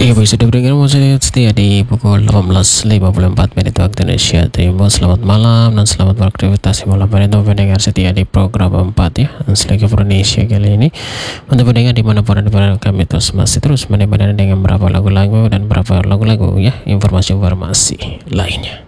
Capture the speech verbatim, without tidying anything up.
Iya, baik, sudah berikan saya setia di pukul delapan belas lima puluh empat menit waktu Indonesia Timur. Selamat malam dan selamat beraktivitas malam hari untuk pendengar setia di program empat ya Selagi Indonesia kali ini. Untuk pendengar dimanapun anda kami terus masih terus menemani dengan berapa lagu-lagu dan berapa lagu-lagu ya informasi-informasi lainnya.